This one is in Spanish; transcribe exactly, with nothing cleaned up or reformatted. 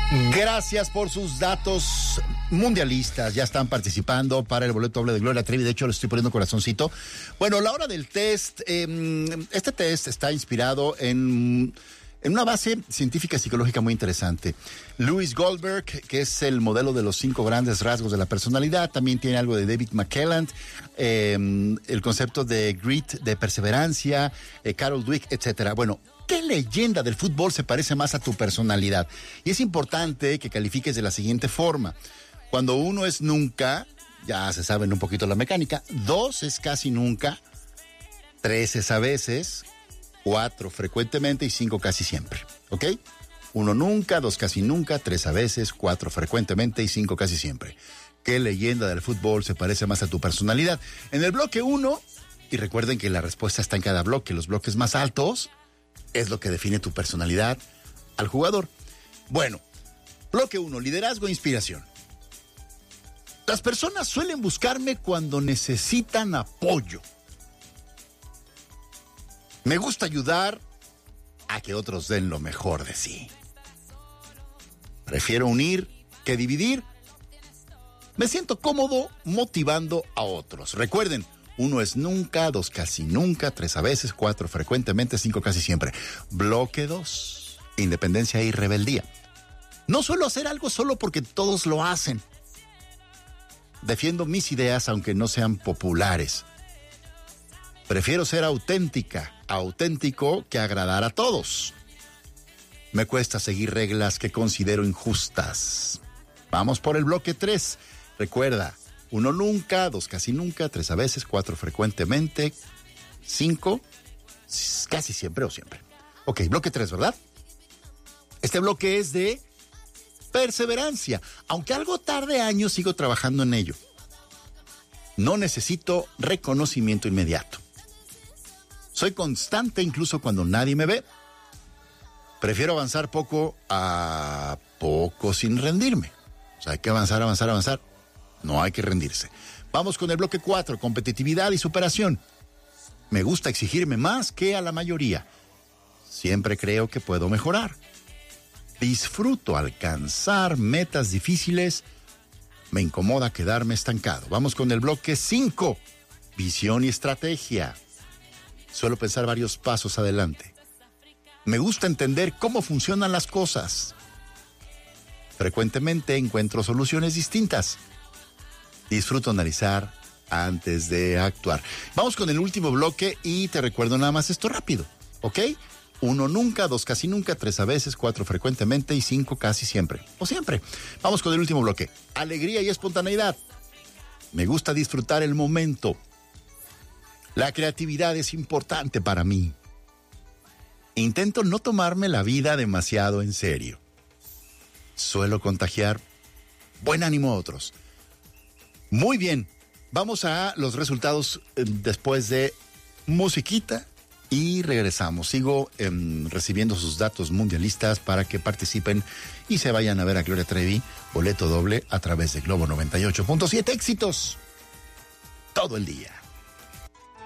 Gracias por sus datos mundialistas. Ya están participando para el boleto doble de Gloria Trevi. De hecho, le estoy poniendo corazoncito. Bueno, la hora del test. Eh, este test está inspirado en, en una base científica psicológica muy interesante. Louis Goldberg, que es el modelo de los cinco grandes rasgos de la personalidad. También tiene algo de David McClelland. Eh, el concepto de grit, de perseverancia. Eh, Carol Dweck, etcétera. Bueno, ¿qué leyenda del fútbol se parece más a tu personalidad? Y es importante que califiques de la siguiente forma. Cuando uno es nunca, ya se saben un poquito la mecánica. Dos es casi nunca. Tres es a veces. Cuatro frecuentemente y cinco casi siempre. ¿Ok? Uno nunca, dos casi nunca, tres a veces, cuatro frecuentemente y cinco casi siempre. ¿Qué leyenda del fútbol se parece más a tu personalidad? En el bloque uno, y recuerden que la respuesta está en cada bloque, los bloques más altos es lo que define tu personalidad al jugador. Bueno, bloque uno, liderazgo e inspiración. Las personas suelen buscarme cuando necesitan apoyo. Me gusta ayudar a que otros den lo mejor de sí. Prefiero unir que dividir. Me siento cómodo motivando a otros. Recuerden, uno es nunca, dos casi nunca, tres a veces, cuatro frecuentemente, cinco casi siempre. Bloque dos, independencia y rebeldía. No suelo hacer algo solo porque todos lo hacen. Defiendo mis ideas aunque no sean populares. Prefiero ser auténtica, auténtico que agradar a todos. Me cuesta seguir reglas que considero injustas. Vamos por el bloque tres. Recuerda, uno nunca, dos casi nunca, tres a veces, cuatro frecuentemente, cinco casi siempre o siempre. Ok, bloque tres, ¿verdad? Este bloque es de perseverancia. Aunque algo tarde años, sigo trabajando en ello. No necesito reconocimiento inmediato. Soy constante incluso cuando nadie me ve. Prefiero avanzar poco a poco sin rendirme. O sea, hay que avanzar, avanzar, avanzar. No hay que rendirse. Vamos con el bloque cuatro, competitividad y superación. Me gusta exigirme más que a la mayoría. Siempre creo que puedo mejorar. Disfruto alcanzar metas difíciles. Me incomoda quedarme estancado. Vamos con el bloque cinco, visión y estrategia. Suelo pensar varios pasos adelante. Me gusta entender cómo funcionan las cosas. Frecuentemente encuentro soluciones distintas. Disfruto analizar antes de actuar. Vamos con el último bloque y te recuerdo nada más esto rápido, ¿ok? Uno nunca, dos casi nunca, tres a veces, cuatro frecuentemente y cinco casi siempre. O siempre. Vamos con el último bloque. Alegría y espontaneidad. Me gusta disfrutar el momento. La creatividad es importante para mí. Intento no tomarme la vida demasiado en serio. Suelo contagiar buen ánimo a otros. Muy bien, vamos a los resultados eh, después de musiquita y regresamos. Sigo eh, recibiendo sus datos mundialistas para que participen y se vayan a ver a Gloria Trevi, boleto doble a través de Globo noventa y ocho punto siete. Éxitos todo el día.